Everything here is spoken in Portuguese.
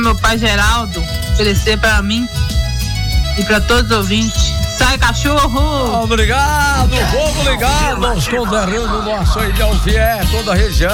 meu pai Geraldo oferecer pra mim e pra todos os ouvintes. Sai, cachorro! Obrigado, povo ligado, aos conterrâneos nosso aí de Alvier, toda a região.